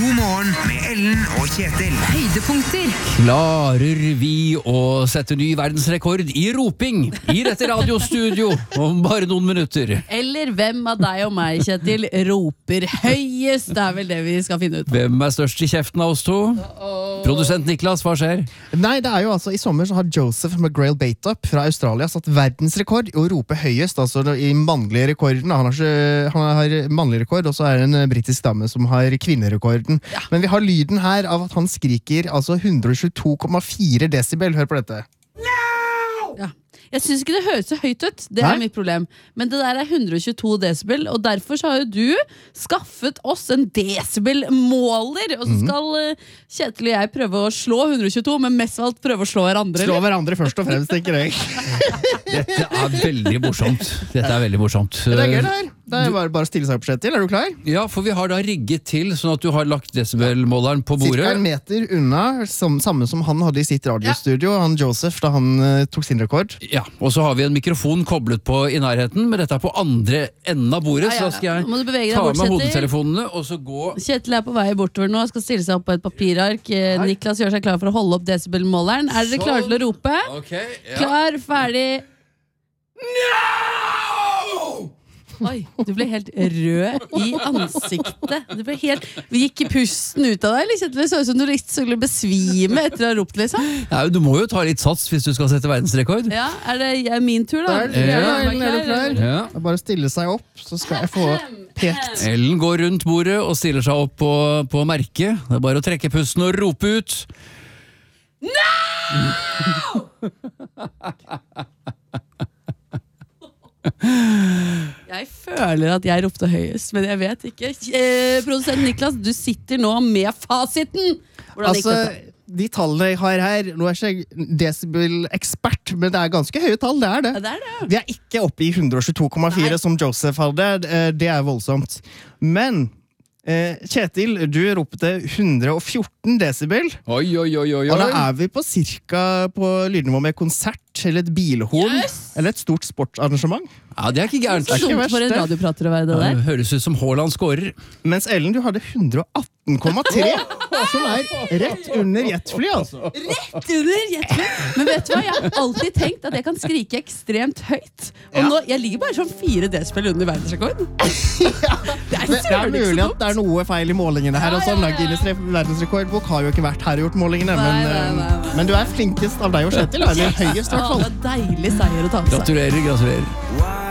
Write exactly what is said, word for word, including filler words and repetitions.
God morgen med Ellen og Kjetil. Høydepunkter. Klarer vi å sette ny verdensrekord i roping i dette radiostudio om bare noen minutter? Eller hvem av deg og meg, Kjetil, roper høyest? Det er vel det vi skal finne ut. Hvem er størst i kjeften av oss to? Produsent Niklas, hva skjer? Nei, det er jo altså I sommer så har Joseph McGrail Bateup fra Australia satt verdensrekord i å rope høyest, altså i mannlige rekorden. Han har, ikke, han har mannlig rekord, og så er det en britisk dame som har kvinnerekorden. Ja. Men vi har lyden her av at han skriker altså hundre og tjueto komma fire desibel. Hør på dette. Ja. Jeg synes ikke det høres så høyt ut. Det er Nei? mitt problem. Men det der er hundre og tjueto desibel, og derfor så har jo du skaffet oss en desibel-måler. Og så skal uh, Kjetil og jeg prøve å slå hundre og tjueto, men mest av alt prøve å slå hverandre. Slå hverandre først og fremst, tenker jeg. Dette er veldig morsomt. Dette er veldig morsomt. Det er gøy det her. Det er bare, bare stille seg opp til. Er du klar? Ja, for vi har da rigget til sånn at du har lagt desibelmåleren på bordet. Cirka en meter unna, som, samme som han hadde i sitt radiostudio, han Joseph, da han uh, tok sin rekord. Ja, og så har vi en mikrofon koblet på i nærheten, men dette er på andre enden av bordet, Ja, ja, ja. så da skal Nå må du bevege jeg deg ta bort, med Kjetil. hodetelefonene, og så gå... Kjetil er på vei bortover nå, skal stille seg opp på et papirark. Eh, Niklas gjør seg klar for å holde opp desibelmåleren. Er dere klare til å rope? Ok, ja. Klar, ferdig. No! Oi, du ble helt rød i ansiktet. Du ble helt... Vi gikk pusten ut av deg, eller Kjetil? Det så ut som du litt skulle besvime etter å ha ropt, liksom. Ja, du må jo ta litt sats hvis du skal sette verdensrekord. Ja, er det er min tur da? Der, ja, Er Ellen, er du klar? Ja. Det er bare å stille seg opp, så skal jeg få pekt. Ellen går rundt bordet og stiller seg opp på, på merket. Det er bare å trekke pusten og rope ut. Jeg føler at jeg ropte høyest, men jeg vet ikke. Eh, produsent Niklas, du sitter nå med fasiten. Hvordan gikk Altså, dette? de tallene jeg har her, nå er jeg ikke desibel-ekspert, men det er ganske høye tall, det er det. Ja, det er det. Vi er ikke oppe i hundre og tjueto komma fire Nei. som Joseph hadde, Eh, det er voldsomt. Men eh, Kjetil, du ropte hundre og fjorten desibel, Oi, oi, oi, oi, og da oi. er vi på cirka på lydnivå med konsert, eller et bilhorn, Yes! eller et stort sportsarrangement. Ja, det er ikke gærent. Så ikke dumt verst, for en det. radioprater å være det Ja, der. det høres ut som Haaland scorer. Mens Ellen, du hadde hundre og atten komma tre, som er rett under jetfly, altså. Rett under jetfly. Men vet du hva, jeg har alltid tenkt at jeg kan skrike ekstremt høyt. Og Ja. nå, jeg ligger bare sånn fire desibel under verdensrekord. Det er Det, det er søren ikke mulig så at det er dumt. noe feil i målingene her. Ja, og sånn. ja, ja, ja. Guinness verdensrekordbok har jo ikke vært her og gjort målingene, Nei, men, nei, eh, nei, nei. men du er flinkest av deg og Kjetil, eller høyest i hvert Å, fall. det er deilig seier å ta med seg. Gratulerer, gratulerer. Wow.